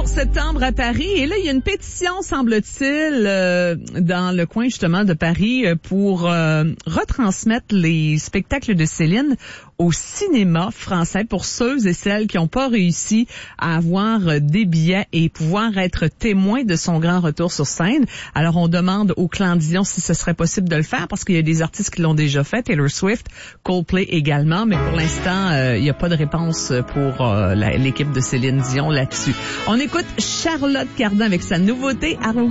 11 septembre à Paris. Et là, il y a une pétition, semble-t-il, dans le coin justement de Paris pour retransmettre les spectacles de Céline au cinéma français pour ceux et celles qui n'ont pas réussi à avoir des billets et pouvoir être témoins de son grand retour sur scène. Alors, on demande au Clan Dion si ce serait possible de le faire parce qu'il y a des artistes qui l'ont déjà fait, Taylor Swift, Coldplay également, mais pour l'instant, il n'y a pas de réponse pour l'équipe de Céline Dion là-dessus. On écoute Charlotte Cardin avec sa nouveauté à